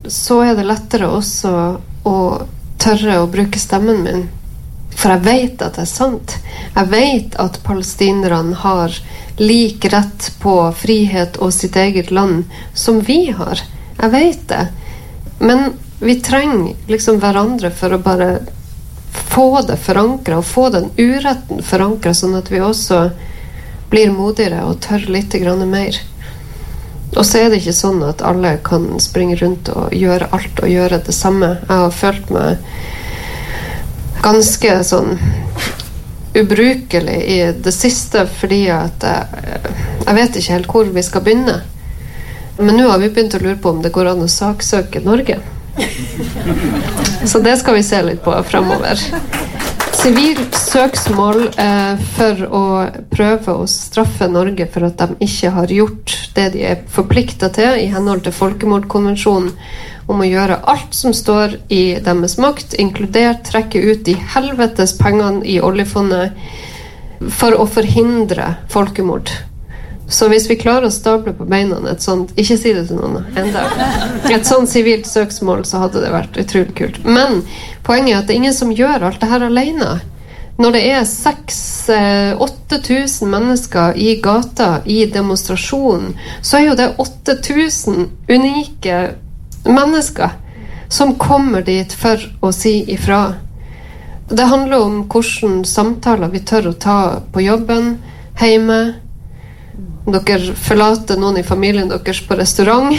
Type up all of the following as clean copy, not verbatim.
så det lettere også å tørre å bruke stemmen min. For jeg vet at det sant. Jeg vet at palestinerne har lik rett på frihet og sitt eget land som vi har. Jeg vet det. Men vi trenger liksom hverandre for å bare få det forankret og få den uretten forankret, sånn at vi også blir modigere og tør litt grann mer. Og så det ikke sånn at alle kan springe rundt og gjøre alt og gjøre det samme. Jeg har følt meg ganske sånn ubrukelig i det siste, fordi at jeg vet ikke helt hvor vi skal begynne. Men nå har vi begynt å lure på om det går an å saksøke Norge. Så det skal vi se litt på fremover. Sivilt søksmål for å prøve å straffe Norge for at de ikke har gjort det de forpliktet til i henhold til folkemordkonvensjonen om å gjøre alt som står i deres makt, inkludert trekke ut de helvetes pengene i oljefondet for å forhindre folkemord. Så hvis vi klarer å stable på beina et sånt, ikke si det til noen enda, et sånt sivilt søksmål, så hadde det vært utrolig kult. Men poenget at det ingen som gjør alt det her alene. Når det 6-8 tusen mennesker i gata i demonstrasjon, så jo det 8 000 unike mennesker som kommer dit for å si ifra. Det handler om hvordan samtaler vi tør å ta på jobben, hjemme. Dere forlater noen i familien deres på restaurant.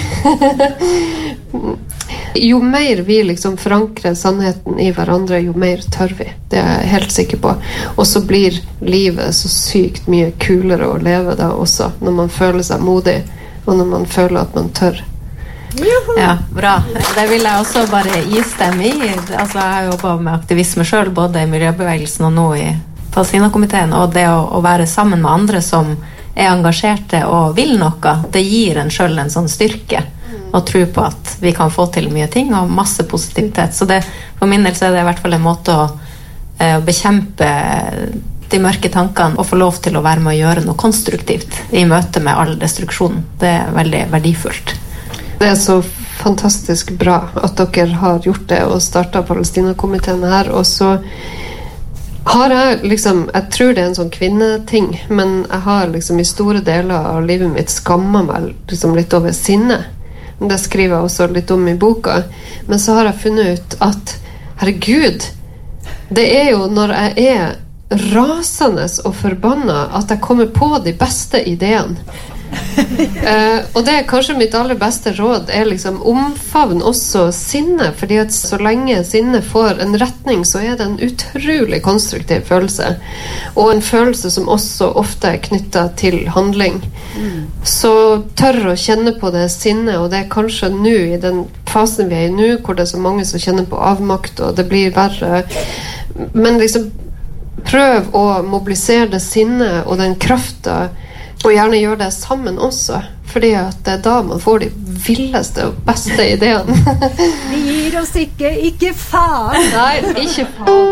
Jo mer vi liksom forankrer sannheten i hverandre, jo mer tør vi. Det jeg helt sikker på. Og så blir livet så sykt mye kulere å leve da også, når man føler seg modig, og når man føler at man tør. Ja, bra. Det vil jeg også bare gi stemme i. Altså, jeg har jobbet med aktivisme selv, både i miljøbevegelsen og nå i Palestina-komiteen, og det å være sammen med andre som engasjerte og vil noe, det gir en selv en sånn styrke og tro på at vi kan få til mye ting og masse positivitet. Så det, for min del så det i hvert fall en måte å bekjempe de mørke tankene og få lov til å være med å gjøre noe konstruktivt i møte med all destruksjon. Det veldig verdifullt. Det så fantastisk bra at dere har gjort det og startet Palestina-komiteen her, og så har jeg liksom, jeg tror det en sånn kvinneting, men jeg har liksom i store deler av livet mitt skammet meg liksom litt over sinne. Det skriver jeg også litt om i boka. Men så har jeg funnet ut at, herregud, det jo når jeg rasende og forbannet at jeg kommer på de beste ideene. Og det kanskje mitt aller beste råd liksom omfavn også sinne, fordi at så lenge sinne får en retning, så det en utrolig konstruktiv følelse, og en følelse som også ofte knyttet til handling. Så tør å kjenne på det sinne, og det kanskje nå i den fasen vi i nå, hvor det så mange som kjenner på avmakt, og det blir verre, men liksom prøv å mobilisere det sinne og den kraften, og gjerne gjøre det sammen også, fordi at det da man får de villeste og beste ideene. Vi gir oss ikke faen. Nei, ikke faen.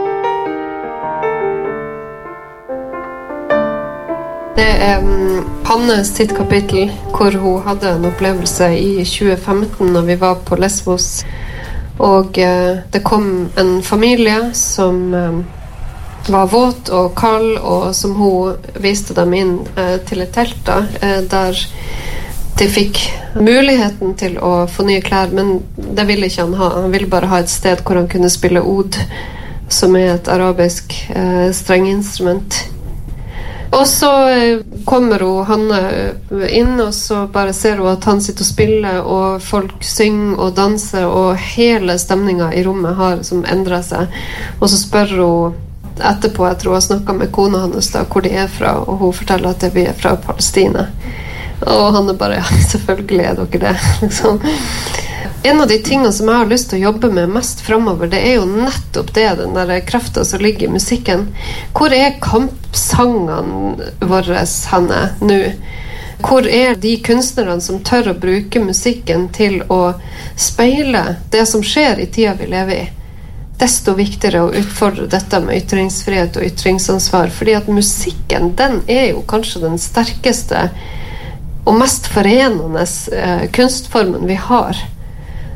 Det Hanne sitt kapittel, hvor hun hadde en opplevelse i 2015 når vi var på Lesvos, og det kom en familie som var våt og kald, og som hun viste dem inn til et telt da, der de fikk muligheten til å få nye klær, men det ville ikke han ha. Han ville bare ha et sted hvor han kunne spille oud, som et arabisk strengeinstrument. Og så kommer Hanne inn, og så bare ser hun at han sitter og spiller, og folk synger og danser, og hele stemningen i rommet har som endret seg. Og så spør hun etterpå, jeg tror jeg snakket med kona hans da, hvor de fra, og hun forteller at vi fra Palestina. Og han bare, ja, selvfølgelig dere det. Liksom. En av de tingene som jeg har lyst til å jobbe med mest fremover, det jo nettopp det, den der kraften som ligger i musikken. Hvor kampsangene våre henne nå? Hvor de kunstnerne som tør å bruke musikken til å speile det som skjer i tida vi lever i? Desto viktigere å utfordre dette med ytringsfrihet og ytringsansvar, fordi at musikken, den jo kanskje den sterkeste og mest forenende kunstformen vi har.